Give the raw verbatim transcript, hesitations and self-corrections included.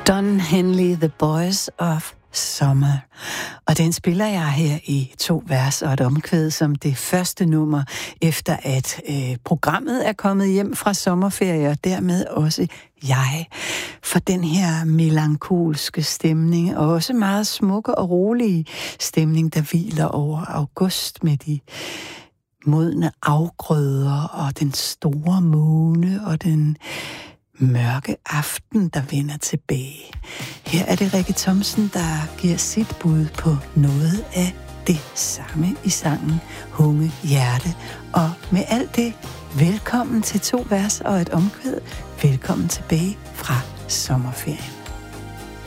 Don Henley, The Boys of Summer. Og den spiller jeg her i to vers og et omkvæd som det første nummer, efter at øh, programmet er kommet hjem fra sommerferie, og dermed også jeg. For den her melankolske stemning, og også meget smukke og rolige stemning, der hviler over august med de modne afgrøder og den store måne og den mørke aften, der vender tilbage. Her er det Rikke Thomsen, der giver sit bud på noget af det samme i sangen Hunge Hjerte. Og med alt det, velkommen til to vers og et omkvæd. Velkommen tilbage fra sommerferien.